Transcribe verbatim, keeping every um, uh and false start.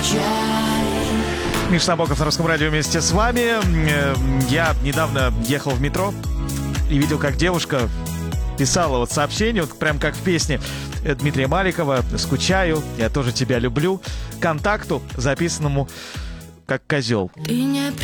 Миша Набоков на Русском радио вместе с вами. Я недавно ехал в метро и видел, как девушка писала вот сообщение, вот прям как в песне Дмитрия Маликова «Скучаю, я тоже тебя люблю», контакту, записанному как козел.